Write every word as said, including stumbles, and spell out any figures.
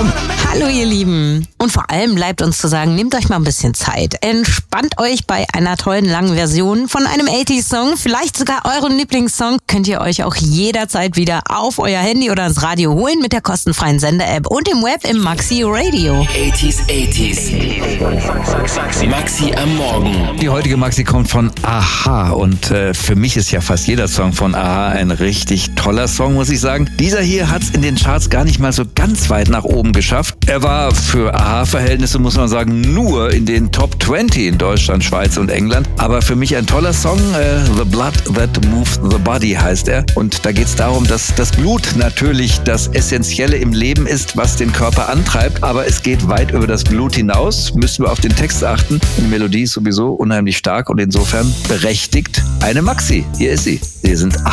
willkommen. Hallo ihr Lieben. Und vor allem bleibt uns zu sagen, nehmt euch mal ein bisschen Zeit. Entspannt euch bei einer tollen langen Version von einem achtziger-Song. Vielleicht sogar euren Lieblingssong. Könnt ihr euch auch jederzeit wieder auf euer Handy oder ins Radio holen mit der kostenfreien Sender-App und im Web im Maxi Radio. achtziger, Maxi am Morgen. Die heutige Maxi kommt von a-ha und äh, für mich ist ja fast jeder Song von a-ha ein richtig toller Song, muss ich sagen. Dieser hier hat es in den Charts gar nicht mal so ganz weit nach oben geschafft. Er war für a-ha-Verhältnisse, muss man sagen, nur in den Top zwanzig in Deutschland, Schweiz und England. Aber für mich ein toller Song, äh, The Blood That Moves the Body heißt er. Und da geht es darum, dass das Blut natürlich das Essentielle im Leben ist, was den Körper antreibt. Aber es geht weit über das Blut hinaus. Müssen wir auf den Text achten. Die Melodie ist sowieso unheimlich stark und insofern berechtigt eine Maxi. Hier ist sie. Wir sind a-ha.